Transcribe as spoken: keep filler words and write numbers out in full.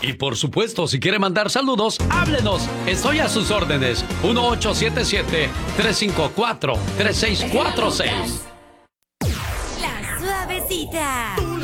Y por supuesto, si quiere mandar saludos, háblenos. Estoy a sus órdenes. uno ocho siete siete, tres cinco cuatro, tres seis cuatro seis. La Suavecita.